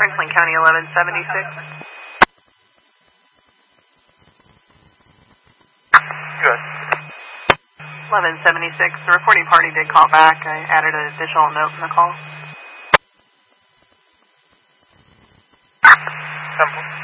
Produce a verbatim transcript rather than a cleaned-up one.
Franklin County, eleven seventy-six. Good. eleven seventy-six, the reporting party did call back. I added an additional note in the call. Simple.